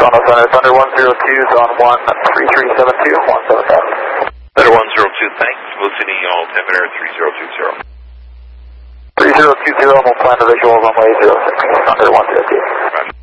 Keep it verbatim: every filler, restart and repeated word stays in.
Toronto Center, Thunder one zero two is on one three three seven two, one seven five. Thunder one zero two, thanks. Listening, altimeter three zero two zero. three zero two zero, we'll plan the visual runway zero six, Thunder one zero two. Roger.